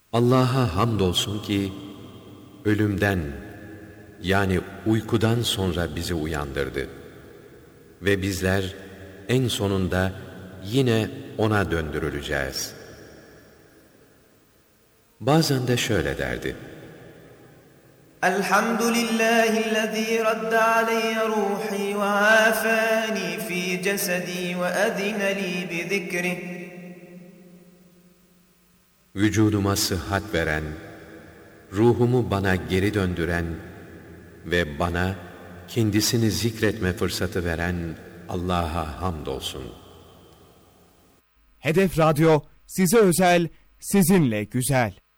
Allah'a hamdolsun ki ölümden yani uykudan sonra bizi uyandırdı. Ve bizler en sonunda yine O'na döndürüleceğiz. Bazen de şöyle derdi: Elhamdülillahillezî radde aleyye ruhî ve afâni fî cesedî ve edine lî bi zikrih. Vücuduma sıhhat veren, ruhumu bana geri döndüren ve bana kendisini zikretme fırsatı veren Allah'a hamdolsun. Hedef Radyo size özel, sizinle güzel.